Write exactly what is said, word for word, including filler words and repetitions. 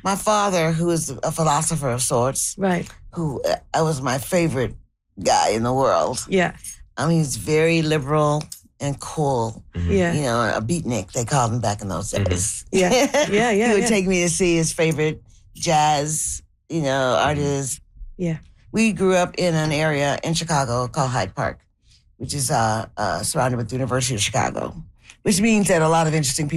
my father, who is a philosopher of sorts, Right. who uh, was my favorite guy in the world. Yeah. I mean, he's very liberal and cool. Yeah. You know, a beatnik, they called him back in those days. Yeah. Yeah, yeah, He would yeah. take me to see his favorite jazz, you know, artists. Yeah. We grew up in an area in Chicago called Hyde Park, which is uh, uh, surrounded with the University of Chicago, which means that a lot of interesting people